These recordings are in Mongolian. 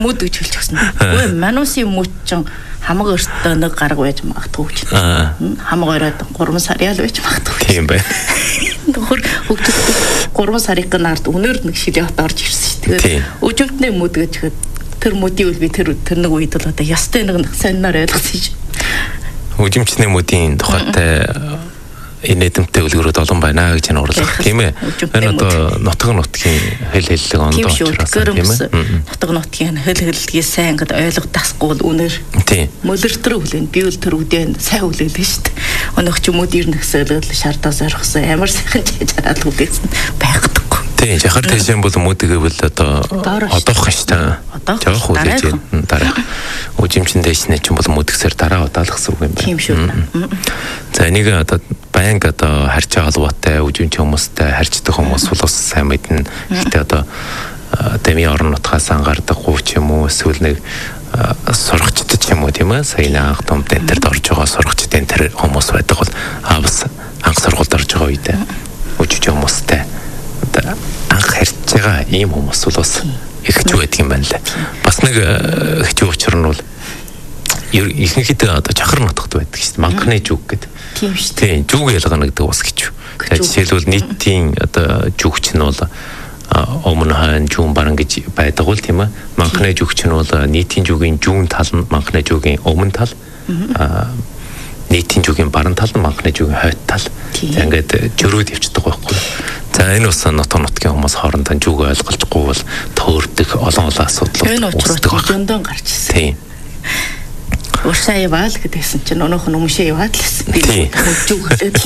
Мөд гэж хэлж өгсөн. Үгүй манусын мөд чинь хамаг өртөө нэг гараг байж магадгүй ч. Хамаг ороод 3 сар ял байж магадгүй. Тийм бай. Нөхөр хөгжөлт 3 сарын ард өнөр нэг шилээ хот орж ирсэн шүү. Тэгээд өжимтний мөд гэж тэр мөдийн үл би тэр нэг үед л одоо ястай нэг сониноор ойлгосон шүү. Өжимчний мөдийн тухайтай инэдэмтэй үлгэрүүд олон байна гэж нуурлах тийм ээ. Энэ одоо нутаг нутгийн хэллэг ондоо учраас тийм ээ. Нутаг нутгийн хэллэгийг сайн гэд ойлгодасгүй үнээр мөлөртөр хүлэн би үл тэр үдэн сайн хүлээлээ шүү дээ. Өнөөх ч мөд ирнэсэл шаардаа зорхсон ямар сайхан чараад хүлээсэн байхгүй. Тийм жахар тэжэн бол мөд гэвэл одоо одоох шүү дээ. Жоох хүлээж дараа. Үжимчин дэшнэ ч бол мөд гэсээр дараа удаалгасан үг юм байна. Тийм шүү. За энийг одоо баянг одоо харьж байгаа холбоотой үжимч хүмүүстэй харьцдаг хүмүүс бол бас сайн мэднэ. Гэхдээ одоо дэмий орон нутгаас ангаардаггүй ч юм уу эсвэл нэг сурагчд ч юм уу тийм ээ. Сая анх том дэнтерд орж байгаа сурагчд дэнтер хүмүүс байдаг бол бас анх сургуульд орж байгаа үедээ үжимч хүмүүстэй одоо анх харьж байгаа ийм хүмүүс бол бас их ч байдаг юм байна лээ. Бас нэг хэцүү учир нь бол ихэнхдээ одоо чахар нутагт байдаг шүү дээ. Манхны жүг гэдэг. Тийм шүү. Тийм, жүг ялгана гэдэг бас хэцүү. Тэгээд жишээлбэл нийтийн одоо жүгч нь бол өмнө хойно жүн баран гэж байдаг бол тийм ээ. Манхны жүгч нь бол нийтийн жүгийн жүн тал нь манхны жүгийн өмнө тал. Нийтийн жүгийн баран тал нь манхны жүгийн хойд тал. За ингээд жөрөөд явчихдаг байхгүй. За энэ бас нутаг нутгийн хүмүүс хоорондоо жүг ойлголцохгүй бол төөрдөх олон асуудлууд үүсдэг байна. Дөндөн гарч ирсэн. Тийм. Уршаа яваал гэдгийгсэн чинь өнөөх нь өмнөшөө яваад л гэсэн. Би жүг хэлээд.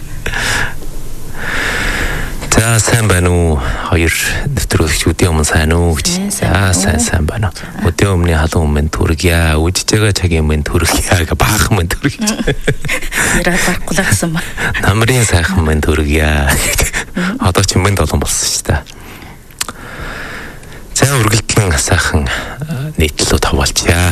За сайн байна уу? Хоёр нэвтрүүлэгчүүдийн өмнө сайн уу гэж. Сайн байна. Өдөө өмнө халуун өмнө түргье. Үжиж байгаа цагийн өмнө түргье. Баах өмнө түргье. Яраа байхгүй л гэсэн ба. Намрын сайхан өмнө түргье. Одоо ч өмнө олон болсон шүү дээ. За үргэлжлэн сайхан нийтлүүд хаваалчаа.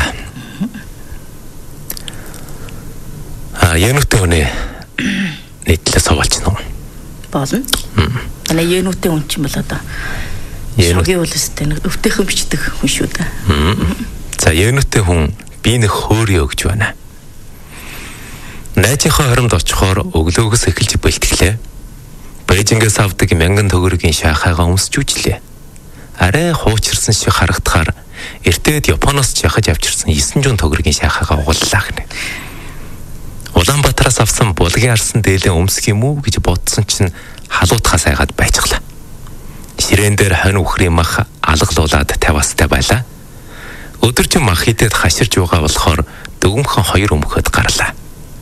Янутай өнөө нийтлээс хаваалч нь болно. Ana янутай хүн чинь бол одоо шогийн үлстэй нэг өвтөйхэн бичдэг хүн шүү дээ. За янутай хүн би нэг хөөрөө гэж байна. Найзынхаа хоромд очихоор өглөөгөөс эхэлж бэлтгэлээ. Бээжингээс авдаг 1000 төгрөгийн шахаага өмсч үжлээ. Арай хуучирсан шиг харагдахаар эртээд Японоос жахаж авчирсан 900 төгрөгийн шахаага угууллаа гэнэ. Улаанбаатараас авсан булгийн арсан дээлээ өмсөх юм уу гэж бодсон чинь халуутхаас айгаад байцглаа. Ширээн дээр хонь үхрийн мах алгалуулаад таваастай байлаа. Өдөржин мах хитэд хаширж байгаа болохоор дөгөмхөн 2 өмхөд гарлаа.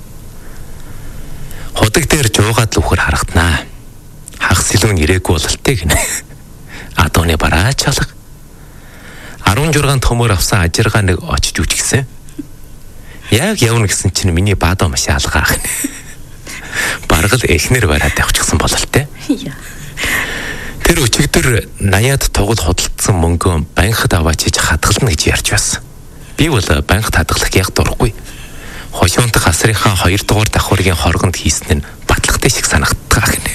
Худаг дээр жуугаад л үхэр харагданаа. Хагас илүү нэрээгүй бололтой гинэ. Адууны бараа чалга. 16 төмөр авсан ажиргаа нэг очиж үжигсэн. Яг явна гэсэн чинь миний баадаа маш алгаах. Баргал эхнэр бараад явчихсан бололтой. Тэр өчигдөр 80-ад тугал хөдөлгдсөн мөнгөө банкд аваачиж хадгална гэж ярьж байсан. Би бол банкд хадгалах яг дургүй. Хошуунтах асрынхаа 2 дугаар давхургийн хоргонд хийсэн нь батлагтай шиг санагддаг гинэ.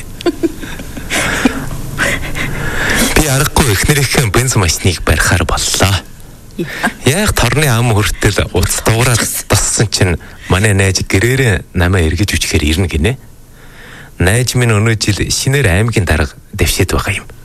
Би аргагүй эхнэрийнхээ бенз машиныг барихаар боллоо. Яг торны ам хүртэл уц дуураад тассан чинь манай найз гэрээрээ намаа эргэж үчхээр ирнэ гинэ. Найз минь өнөө жил шинээр аймгийн дарга дэвшээд байгаа юм.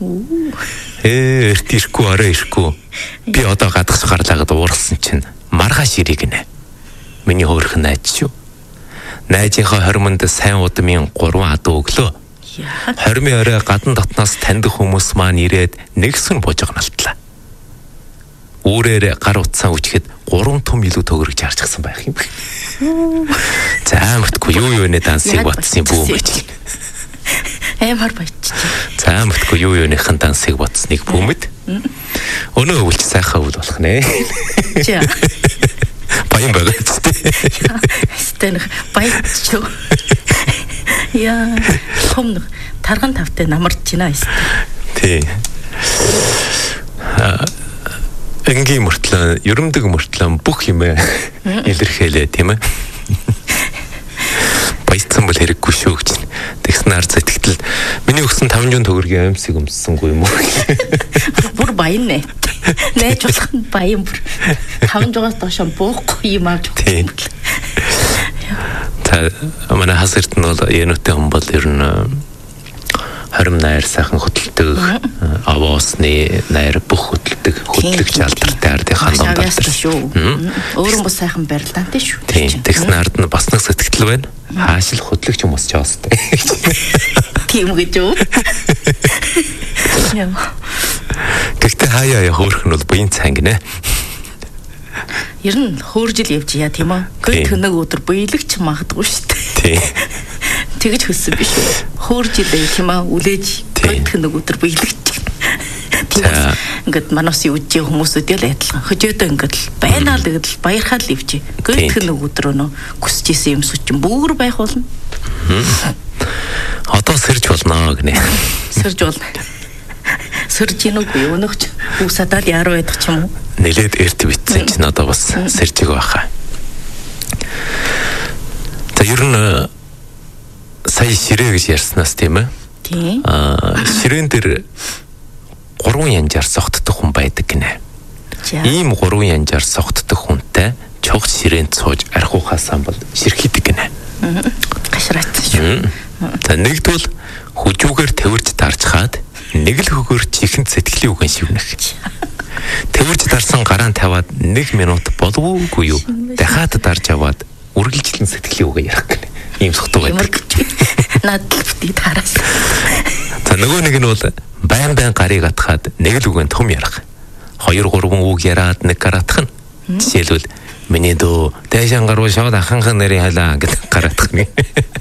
Эрт ирэхгүй орой ирэхгүй. Би одоо гадагш гарлагад уурсан чинь маргааш ирэх гинэ. Миний хөөрхөн найз шүү. Найзынхаа хоромонд сайн удмын 3 адуу өглөө. Хормын орой гадна дотноос таньдаг хүмүүс маань ирээд нэгсэн бужигналтлаа. Үүрээр гар утсаа үчихэд 3 том илүү төгрөж харчихсан байх юм. За амтгүй юу нэ дансыг батсан бүү гэж. Амар баяч. За амтгүй юу юуныхан дансыг батсныг бүүмэд. Өнөө өвлч сайхан өвл болох нэ. За. Баян байгаа ч. Стэнх баяч. Яа, том тарган тавтай намарч байна ээ. Тий. Энгийн мөртлөө, ерөмдөг мөртлөө бүх юм илэрхийлээ тийм ээ. Баяцсан бол хэрэггүй шүү гэж. Тэгсэн ард сэтгэл миний өгсөн 500 төгрөгийн амьсыг өмссөнгүй юм уу? Бүр баян нэ. Нээж болох баян бүр 500-аас доош буухгүй юм авч өгсөн. За манай хасарт нь бол януутай хүн бол ер нь харим найр сайхан хөдөлдөг, авоосны найр бүх хөдөлгөж алдартай ардын хандан татдаг шүү. Өөрөн бас сайхан барилдаантай шүү. Тэгсэн ард нь бас нэг сэтгэл байна. Хаашил хөдлөгч юм усч яастай. Тийм гэж юу? Гэхдээ хаяа хөөрх нь бол буян цанг нэ. Ер нь хөөржил явж яа тийм үү? Гол төнөг өдөр буйлагч магадгүй шүү дээ. Тийм. Тэгэж хөссөн биш үү? Хөөржил тийм аа үлээж гол төнөг өдөр буйлагч. Тийм. Ингээд манаас юуж хүмүүсүүд л адилхан. Хөжөөдөө ингээд байнаа л гэдэг л баярхаад л ивч. Гол төнөг өдрөө нөө хүсчихсэн юм сүчин бүр байх болно. Одоо сэрж болно гинэ. Сэрж болно. Сэрж ийнүгүй өнөгч үсадаад яруу байдаг ч юм уу? Нэлээд эрт битсэн чинь одоо бас сэржиг байхаа. За ер нь сая ширээ гэж ярьснаас тийм ээ. Тийм. Ширээн дээр 3 янзаар согтдог хүн байдаг гинэ. Ийм 3 янзаар согтдог хүнтэй чугч ширээнд сууж архиухаасан бол ширхийдэг гинэ. Гашраацсан шүү. За нэгдвэл хүжүүгээр тэрвэрж дарчхаад нэг л хөгөр чихэнд сэтгэлийн үгэн шивнэх. Тэрвэрж дарсан гараан таваад 1 минут боловгүй юу? Дахиад дарж аваад үргэлжлэн сэтгэлийн үгээ ярих гэнэ. Ийм сохтуу байдаг. Наад битгий тараас. За нөгөө нэг нь бол байн гарыг атхаад нэг л үгэн том ярих. 2 3 үг яраад нэг гараатах нь. Жишээлбэл миний дөө дэшан гаруу шууд аханхан нэрийн хайлаа гэдэг гараатах нь.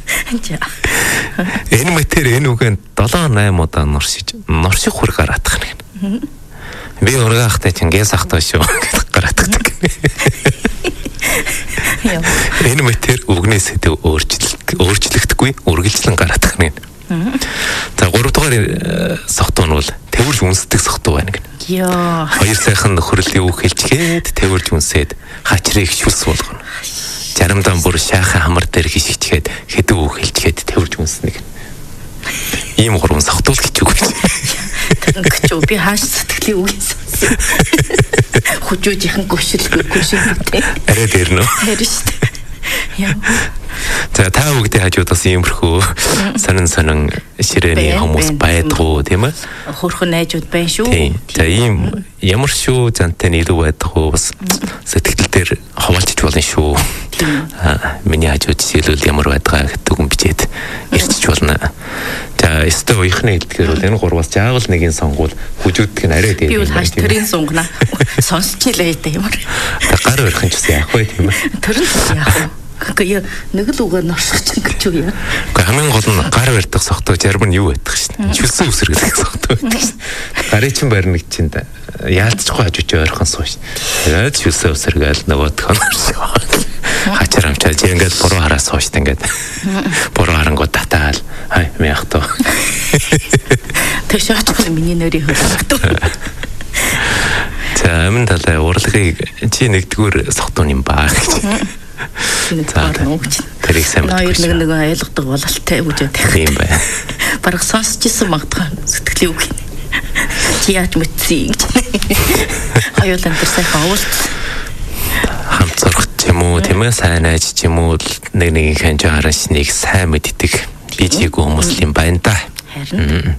Энэ мэтэр энэ үгэн 7 8 удаа норших хүр гараатах нь. Би ургаахтай чингээс ахтай шүү гэдэг гараатдаг. Энэ мэтэр үгнээс хэдэв өөрчлөгдөхгүй үргэлжлэн гараатах нь. За 3 дугаар сохтуу нь бол тэрвэрж үнсдэг сохтуу байна гэнэ. Яа. 2 сайхан нөхрөлийн үг хэлчихэд тэрвэрж үнсээд хачрыг шүлс болгоно. Заримдаа бүр шаахан хамар дээр хишгичгээд хэдэг үг хэлчихэд тэрвэрж үнснэ гэнэ. Ийм 3 сохтуу л гэж үг байна. Тэгвэл би хааш сэтгэлийн үгээс хүжүүжийнхэн гүшилтэй. Арай дээр нөө. Харин шүү дээ. Яа. За та бүгдийн хажуудаас иймэрхүү сонин ширээний хүмүүс байдгүй тийм ээ? Хөрхөн найзууд байна шүү. За ийм ямар шүү зантай илүү байдгүй бас сэтгэл дээр хаваалчиж болно шүү. Миний хажууд жишээлбэл ямар байдгаа гэдэг юм бичээд ирчиж болно. За өстө уяхны хэлдгээр бол энэ 3-аас жаавал нэгийг сонгуул хүжүүдг нь арай дээр. Би бол хаш тэрийн сунгана. Сонсчихлээ дээ ямар. Гар барих юм чи яах вэ тийм ээ? Тэр нь яах вэ? Гэхдээ нэг л үгээр норсчих гэж юу яа. Гэхдээ хамгийн гол нь гар барьдаг сохтоо зарим нь юу байдаг шин. Чүлсэн үсэргэлэх сохтоо байдаг шин. Гарын чин барьныг чинь яалтчгүй хажууч ойрхон суу шин. Тэгээд чүлсэн үсэргээл нөгөөдх нь хачаар амчаад ингээд буруу хараа суушт ингээд. Буруу харангууд татаал. Хай мяах тоо. Тэг шаачгүй миний нэрийг хөлөөгдөв. За амин талаа урлагийг чи нэгдүгээр сохтуу юм баа гэж. Тэрийг сайн мэдгүй. Нэг ойлгодог бололтой үжээд байх. Тийм бай. Бараг сонсчихсан магадгүй сэтгэлийн үг. Чи яаж мэдсэн гэж. Хоёулаа тэр сайхан уулз. Хамт зурх юм уу, тийм ээ, сайн айж юм уу, нэг ханж харан шинийг сайн мэддэг. Би чигүй хүмүүс юм байна да. Харин.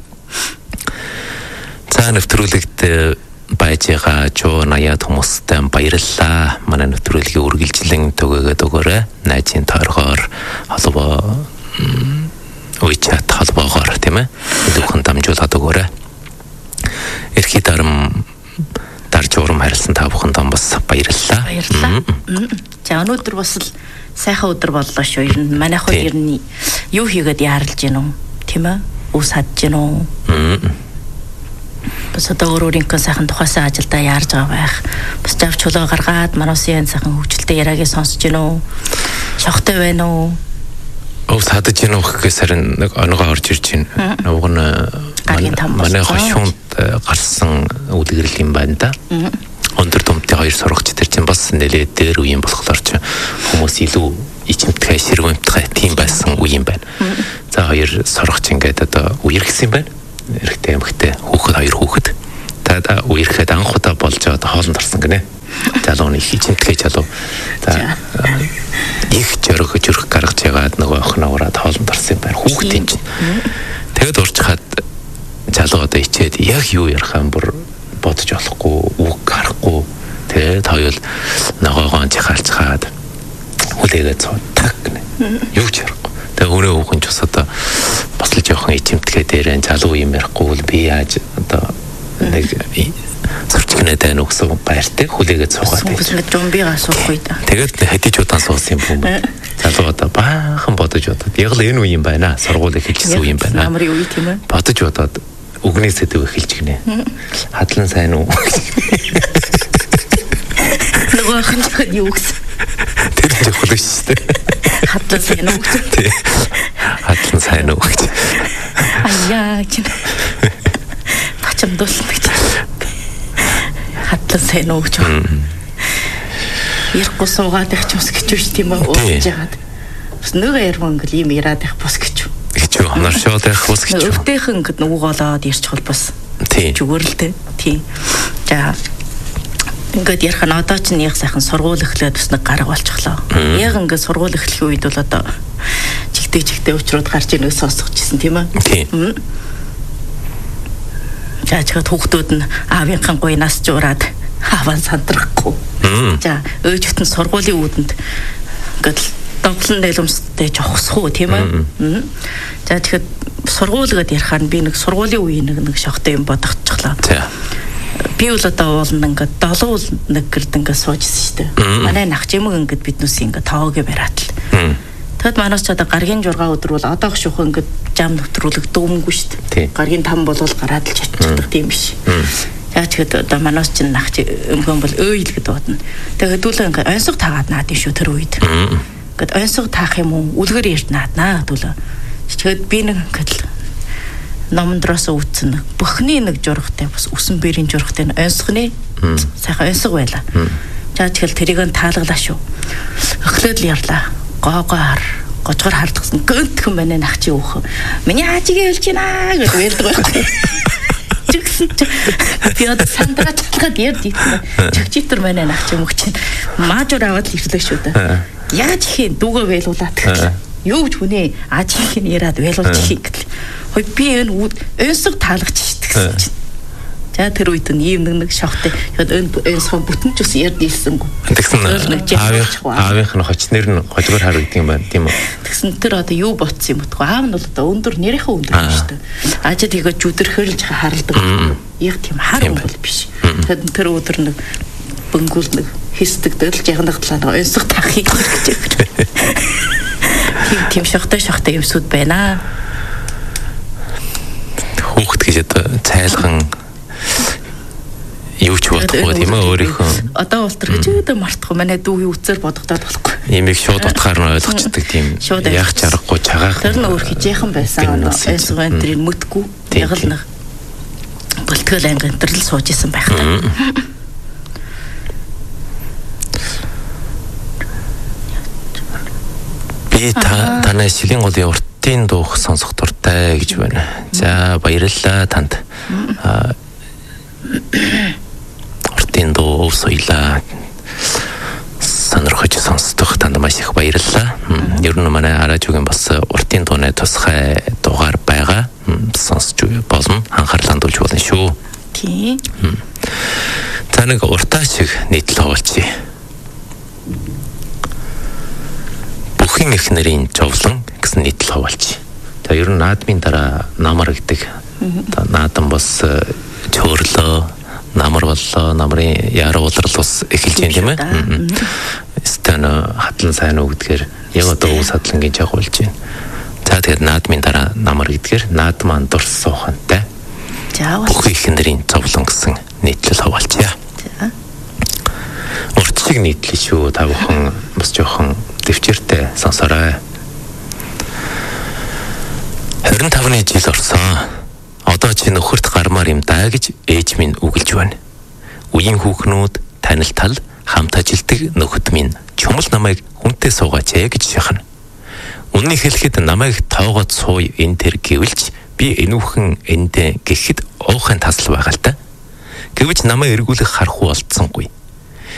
За нэвтрүүлэгт байжгаа жоо наяад хүмүүстэй баярлалаа. Манай нэвтрүүлгийн үргэлжлэн төгөөгээд өгөөрэй. Найзын тойргоор холбоо WeChat холбоогоор тийм ээ. Өдөрхөн дамжуулаад өгөөрэй. Эрхий дарам дарж урам харилсан та бүхэнд бас баярлалаа. Баярлалаа. За өнөөдөр бас л сайхан өдөр боллоо шүү. Ер нь манайх хоёр нь юу хийгээд яаралж гин үү? Тийм ээ? Ус хадж гин үү? Бас одоо өөрийнхөө сайхан тухайсаа ажилдаа яарж байгаа байх. Бас жав чулуу гаргаад мануусын сайхан хөвчлөлтэй яриагээ сонсож гин үү? Шогтой байна уу? Ус хадж гин үү гэхээс харин нэг онгоо орж ирж байна. Нөгөө нь манай хошуунд гарсан үлгэрэл юм байна да. Өндөр думтын 2 сурагч тэр чинь бас нэлээд дээр үе юм болохоор ч хүмүүс илүү ичимтгай ширвэмтгай тийм байсан үе юм байна. За 2 сурагч ингээд одоо үерхсэн юм байна. Эрэгтэй эмэгтэй хүүхэд 2 хүүхэд. Та үерхэд анх удаа болж байгаа хоолнд орсон гинэ. Залууны хичинтгэж залуу. За их жөрөх гаргаж ягаад нөгөө охиноороо хоолнд орсон юм байна. Хүүхдийн чинь. Тэгэд урчхаад залуу одоо ичээд яг юу ярахаа бүр бодож болохгүй, үг харахгүй. Тэгээд хоёул ногоогоо жихалцгаад хүлээгээ цуудаг гинэ. Юу ч ярахгүй. Тэгээ өөрөө хүүхэн ч бас одоо бас л жоохон ичимтгээ дээрэн залуу юм ярихгүй бол би яаж одоо нэг зурчгнээ дайна гэсэн баяртай хүлээгээ цуугаад байж. Зомбигаа суухгүй да. Тэгээд хэдиж удаан суусан юм бэ? Залуу одоо баахан бодож бодоод яг л энэ үе юм байна. Сургууль эхэлсэн үе юм байна. Намрын үе тийм ээ. Бодож бодоод үгний сэдв эхэлж гинэ. Хадлан сайн уу? Нөгөө хинжих юу гэсэн. Тэр ч хөлөө шүү дээ. Хадлан сайн уу гэж. Хадлан сайн уу гэж. Аяа гэж. Бачам дуулсан гэж. Хадлан сайн уу гэж. Ярахгүй суугаад их ч бас гэж биш тийм үү ууж яагаад. Бас нөгөө ярман гэл юм яраад их бас гэж. Гэж хонор шууд их бас гэж. Өвдөхөн гэд нөгөө голоод ярьчих бол бас. Тийм. Зүгээр л дээ. Тийм. За ингээд ярих нь одоо ч нэг сайхан сургууль эхлээд бас нэг гараг болчихлоо. Яг ингээд сургууль эхлэх үед бол одоо чигтэй учрууд гарч ирнэ сонсгож ирсэн тийм ээ. Тийм. Жаачихад хүүхдүүд нь аавынхан гуйнаас жуураад аван сандрахгүй. За өөжөт нь сургуулийн үүдэнд ингээд доглон нэлэмстэй жохсхуу тийм ээ. За тэгэхэд сургууль гэдээ ярихаар би нэг сургуулийн үеийн нэг шогтой юм бодогдчихлоо. Би бол одоо уулна ингээд 7 уул нэг гэрд ингээд суужсэн шүү дээ. Манай нах чимэг ингээд биднээс ингээд тоогоо бариад л. Тэгэд манайс ч одоо гаргийн 6 өдөр бол одоох шүүх ингээд жам нэвтрүүлэг дөөмгүй шүү дээ. Гаргийн 5 бол гараад л чичдэг тийм биш. Яа ч гэхэд одоо манайс ч нах өмгөн бол өөйл гэдэг бодно. Тэгээд хэдүүлээ ингээд онцог таагаад наад юм шүү тэр үед. Ингээд онцог таах юм уу үлгэр ярьнаад наа хэдүүлээ. Тэгээд би нэг ингээд номдроос үүцэн бүхний нэг жургатай бас үсэн бэрийн жургатай онцгоны сайхан онцог байла. За тэгэл тэрийг нь таалглаа шүү. Эхлээд л ярлаа. Гоогоор гожгор хардсан гönтхэн байна нах чи өөх. Миний аажигээ хэлж байна гэж хэлдэг байхгүй. Чигсэн чи би одоо сандраа чалгаад ярдий. Чигчитэр байна нах чи мөх чинь маажуур аваад л ирлээ шүү дээ. Яаж ихийн дүүгээ байлуулаад гэхэл юу ч хүнээ аажихийн яраад байлуулж хийх гэхэл хой би энэ өнсөг таалгач шүү дээ гэсэн чинь. За тэр үед нь ийм нэг шогтой. Тэгээд өнсгөө бүтэн ч ус ярдилсэнгүй. Тэгсэн аавынх нь хочнэр нь хожгор харагддаг юм байна тийм үү? Тэгсэн тэр одоо юу ботсон юм бэ? Аав нь бол одоо өндөр нэрийнхээ өндөр юм шүү дээ. Аажид игээ жүдэрхэлж харалдаг. Яг тийм хар юм бол биш. Тэгээд тэр өдөр нэг бөнгүүл нэг хийсдэг дэлж ягнах талаа өнсөг таахыг гэж. Тийм шогтой юмсууд байна. Хүүхэд гэж одоо цайлган юу ч бодохгүй тийм ээ өөрийнхөө одоо ултар гэж өөдөө мартахгүй манай дүү үцээр бодогдоод болохгүй. Имийг шууд утгаар нь ойлгочдөг тийм яг чаргагүй чагаах. Тэр нь өөр хижээхэн байсан. Эсвэн тэрийг мэдгүй яг л нэг болтгол анги энтерл сууж исэн байх та. Би танай шилийн голын уртын дуух сонсох дуртай гэж байна. За баярлалаа танд. Уртын дуу соёлаа сонирхож сонсдох танд маш их баярлалаа. Ер нь манай радиогийн бас уртын дууны тусгай дугаар байгаа. Сонсч болно. Анхаарал хандуулж болно шүү. Тийм. Та нэг уртаа шиг нийтлэл хавуулчих. Бүхэн их нэрийн жовлон гэсэн нийтлэл хавуулчих. За ер нь наадмын дараа намар гэдэг. Наадан бас чөөрлөө намар боллоо намрын яруу улрал ус эхэлж байна тийм ээ. Стэн хатлан сайн уу гэдгээр яг одоо ус хатлангийн жагуулж байна. За тэгээд наадмын дараа намар гэдгээр наадман дурс суухантай. За бүх ихнэрийн зовлон гэсэн нийтлэл хаваалчаа. За. Урт шиг нийтлэл шүү. Та бүхэн бас жоохон дэвчээртэй сонсорой. 25-ны жил орсон. Одоо чи нөхөрт гармаар юм даа гэж ээж минь үгэлж байна. Үеийн хүүхнүүд танил тал хамт ажилдаг нөхөд минь чөмөл намайг хүнтэй суугаач гэж шахна. Үннийг хэлэхэд намайг тоогоод сууй энэ төр гэвэлж би энүүхэн эндэ гэхэд уухын тасал байгаа л та. Гэвч намайг эргүүлэх харахгүй болцсонгүй.